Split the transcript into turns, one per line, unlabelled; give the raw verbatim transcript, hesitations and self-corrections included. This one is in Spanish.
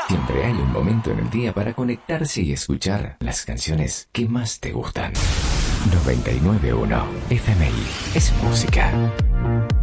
Siempre hay un momento en el día para conectarse y escuchar las canciones que más te gustan. noventa y nueve punto uno F M I es música.